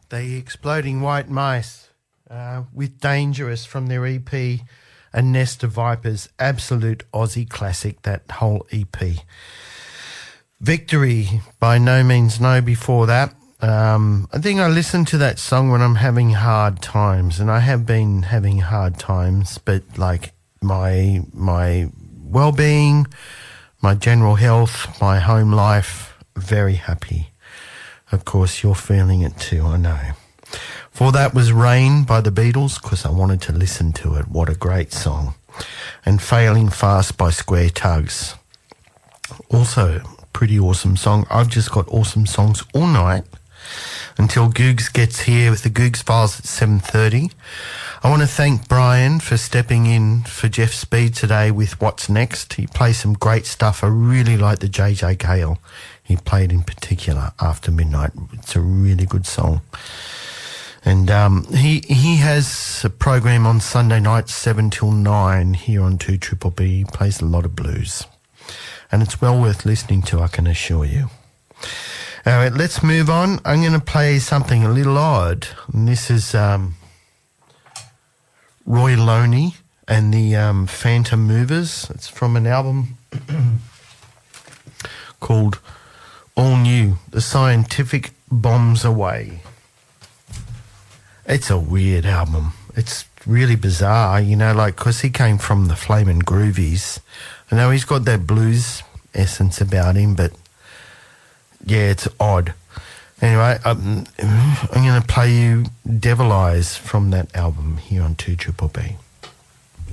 The Exploding White Mice with Dangerous from their EP A Nest of Vipers. Absolute Aussie classic, that whole EP. Victory by No Means No before that. I think I listen to that song when I'm having hard times, and I have been having hard times, but like my well-being, my general health, my home life, very happy. Of course, you're feeling it too, I know. For that was Rain by the Beatles, because I wanted to listen to it. What a great song. And Failing Fast by Square Tugs. Also, pretty awesome song. I've just got awesome songs all night until Googs gets here with the Googs Files at 7:30. I want to thank Brian for stepping in for Jeff Speed today with What's Next. He plays some great stuff. I really like the JJ Cale he played in particular, After Midnight. It's a really good song. And he has a program on Sunday nights, 7 till 9, here on 2BBB. He plays a lot of blues. And it's well worth listening to, I can assure you. All right, let's move on. I'm going to play something a little odd. And this is Roy Loney and the Phantom Movers. It's from an album called All New, The Scientific Bombs Away. It's a weird album. It's really bizarre, you know, like, because he came from the Flamin' Groovies. I know he's got that blues essence about him, but yeah, it's odd. Anyway, I'm going to play you Devil Eyes from that album here on 2BBB.